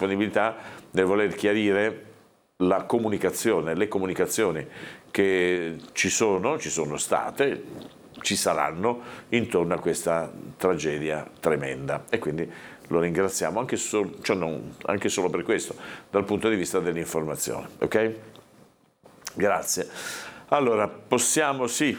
disponibilità nel voler chiarire la comunicazione, le comunicazioni che ci sono state, ci saranno intorno a questa tragedia tremenda, e quindi lo ringraziamo anche solo per questo, dal punto di vista dell'informazione. Ok? Grazie. Allora, possiamo, sì,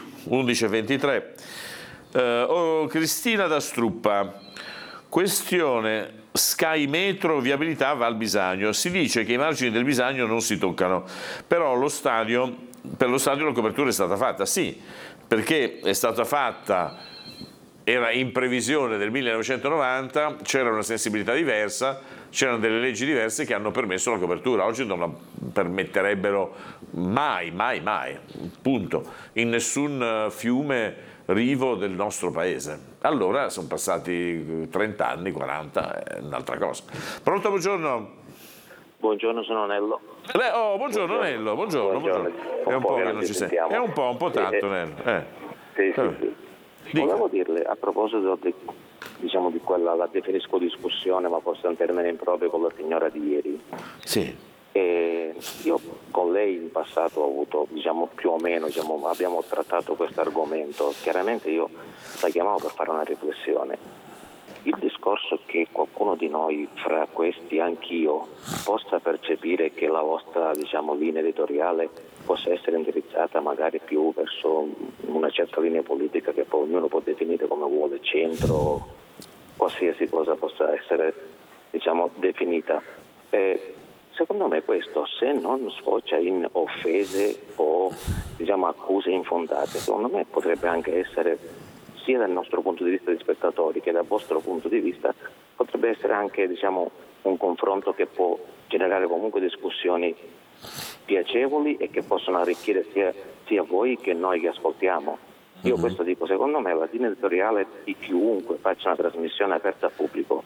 11:23. Cristina da Struppa, questione Sky Metro, viabilità Val Bisagno. Si dice che i margini del Bisagno non si toccano, però per lo stadio la copertura è stata fatta. Sì, perché è stata fatta, era in previsione del 1990, c'era una sensibilità diversa, c'erano delle leggi diverse che hanno permesso la copertura. Oggi non la permetterebbero mai, punto, in nessun fiume, rivo del nostro paese. Allora sono passati 30 anni, 40, è un'altra cosa. Pronto, buongiorno? Buongiorno, sono Nello. Buongiorno Nello, buongiorno. È un po' che non ci sentiamo. È un po' tanto, Nello. Sì. Volevo dirle, a proposito di quella, la definisco discussione, ma forse è un termine improprio, con la signora di ieri. Sì. Io con lei in passato ho avuto, più o meno, abbiamo trattato questo argomento. Chiaramente io la chiamavo per fare una riflessione. Il discorso che qualcuno di noi, fra questi anch'io, possa percepire che la vostra linea editoriale possa essere indirizzata magari più verso una certa linea politica che poi ognuno può definire come vuole, centro, qualsiasi cosa possa essere definita. Secondo me questo, se non sfocia in offese o accuse infondate, secondo me potrebbe anche essere, sia dal nostro punto di vista di spettatori che dal vostro punto di vista, potrebbe essere anche un confronto che può generare comunque discussioni piacevoli e che possono arricchire sia voi che noi che ascoltiamo. Io questo dico, secondo me la linea editoriale di chiunque faccia una trasmissione aperta al pubblico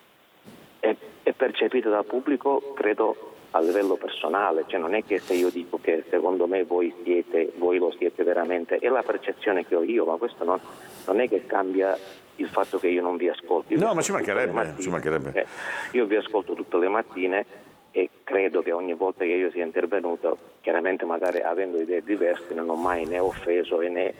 è percepita dal pubblico, credo, a livello personale. Cioè non è che se io dico che secondo me voi lo siete veramente, è la percezione che ho io, ma questo non è che cambia il fatto che io non vi ascolti. No, ma ci mancherebbe. Io vi ascolto tutte le mattine e credo che ogni volta che io sia intervenuto, chiaramente magari avendo idee diverse, non ho mai né offeso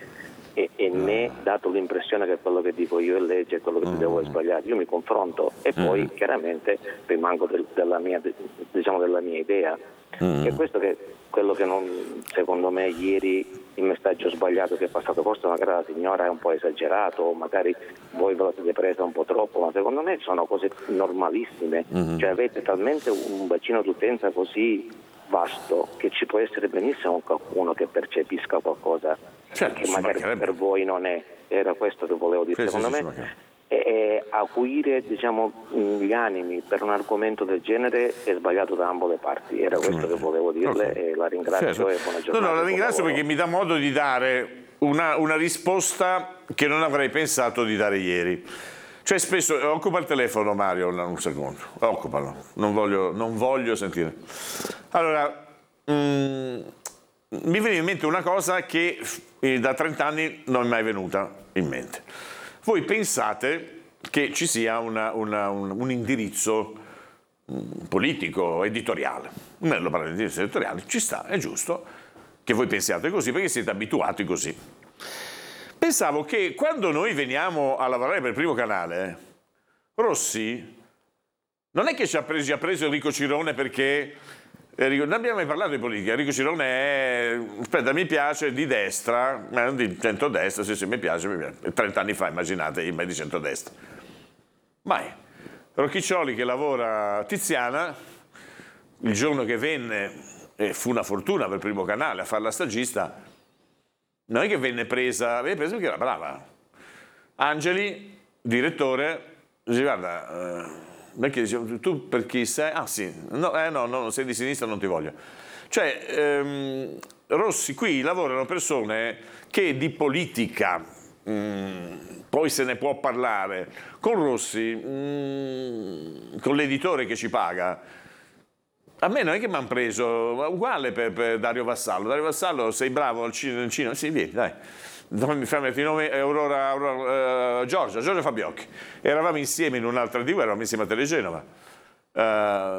né dato l'impressione che quello che dico io è legge e quello che devo è sbagliato. Io mi confronto e poi chiaramente rimango della mia idea. E questo che quello che secondo me ieri il messaggio sbagliato che è passato, forse magari la signora è un po' esagerato o magari voi ve la siete presa un po' troppo, ma secondo me sono cose normalissime. Cioè avete talmente un bacino d'utenza così vasto che ci può essere benissimo qualcuno che percepisca qualcosa che magari per voi non è. Era questo che volevo dire. Secondo me acuire gli animi per un argomento del genere è sbagliato da ambo le parti. Era questo che volevo dirle e la ringrazio e buona giornata. No, la ringrazio perché mi dà modo di dare una risposta che non avrei pensato di dare ieri. Cioè spesso, occupa il telefono Mario un secondo, occupalo, non voglio sentire. Allora, mi viene in mente una cosa che da 30 anni non è mai venuta in mente. Voi pensate che ci sia un indirizzo politico, editoriale. Nello parlare di indirizzo editoriale ci sta, è giusto che voi pensiate così perché siete abituati così. Pensavo che quando noi veniamo a lavorare per il Primo Canale, Rossi non è che ci ha preso Enrico Cirone perché non abbiamo mai parlato di politica. Enrico Cirone è, mi piace, di destra, di centrodestra, sì, mi piace. 30 anni fa, immaginate, io di centrodestra. Mai. Rocchiccioli che lavora a Tiziana, il giorno che venne, e fu una fortuna per il Primo Canale a fare la stagista, non è che venne presa perché era brava. Angeli, direttore, dice guarda, perché dice, tu per chi sei? Ah sì, no, sei di sinistra, non ti voglio. Cioè, Rossi, qui lavorano persone che di politica, poi se ne può parlare, con Rossi, con l'editore che ci paga. A me non è che mi hanno preso, uguale per Dario Vassallo. Dario Vassallo, sei bravo al cinema? Sì, vieni, dai. Fammi il nome, Giorgia Fabiocchi. Eravamo insieme in un'altra TV, eravamo insieme a Telegenova.